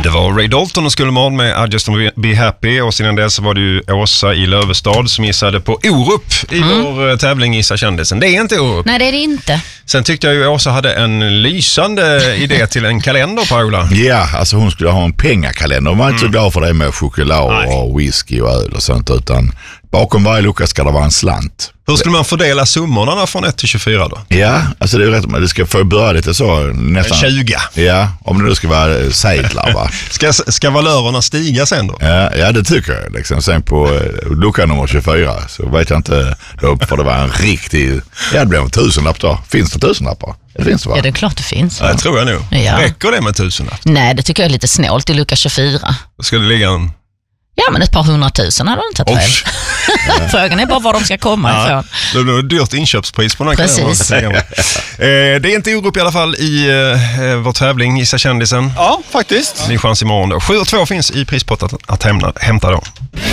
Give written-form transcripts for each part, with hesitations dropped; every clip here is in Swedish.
Det var Ray Dalton och Skullerman med I Just Be Happy, och sedan dess var det ju Åsa i Lövestad som gissade på Orup i vår tävling Gissa kändisen. Det är inte Orup. Nej, det är det inte. Sen tyckte jag ju Åsa hade en lysande idé till en kalender, Paula. Ja, alltså hon skulle ha en pengakalender. Man var inte så glad för det med choklad och whisky och öl och sånt, utan bakom varje lucka ska det vara en slant. Hur skulle man fördela summorna från 1 till 24 då? Ja, alltså det är rätt, det ska få börja lite så nästan 20. Ja, om det nu ska vara seglar, va. Ska valörerna stiga sen då? Ja, det tycker jag liksom. Sen på lucka nummer 24 så vet jag inte för det var en riktig, det blev en 1000-lapp då. Finns det 1000-lappar? Det finns det, va? Ja, det är klart det finns. Ja, det tror jag nog. Ja. Räcker det med 1000-lapp? Nej, det tycker jag är lite snålt i lucka 24. Då ska det ligga en... Ja, men ett par 100 000 hade de tagit fel. Frågan är bara var de ska komma ifrån. Det blir ett dyrt inköpspris på den här. Precis. Det är inte Orup i alla fall i vår tävling Gissa kändisen. Ja, faktiskt. Ny chans imorgon då. 7-2 finns i prispottet att hämta då.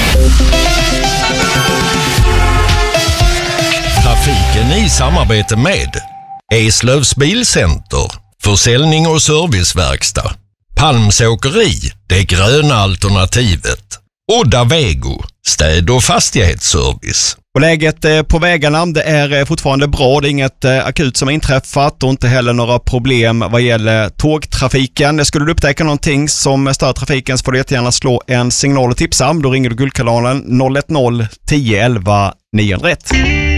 Trafiken i samarbete med Eslövs Bilcenter, försäljning och serviceverkstad, Palmsåkeri, det gröna alternativet, Odda Vego, städ- och fastighetsservice. Och läget på vägarna, det är fortfarande bra. Det är inget akut som har inträffat och inte heller några problem vad gäller tågtrafiken. Skulle du upptäcka någonting som stör trafiken så får du jättegärna slå en signal och tipsa. Då ringer du Guldkanalen 010 11 901.